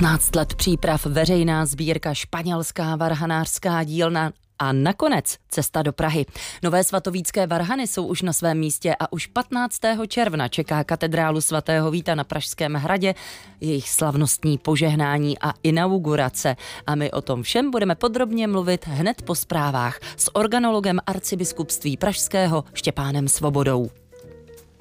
15 let příprav, veřejná sbírka, španělská varhanářská dílna a nakonec cesta do Prahy. Nové svatovícké varhany jsou už na svém místě a už 15. června čeká katedrálu svatého Víta na Pražském hradě jejich slavnostní požehnání a inaugurace. A my o tom všem budeme podrobně mluvit hned po zprávách s organologem arcibiskupství pražského Štěpánem Svobodou.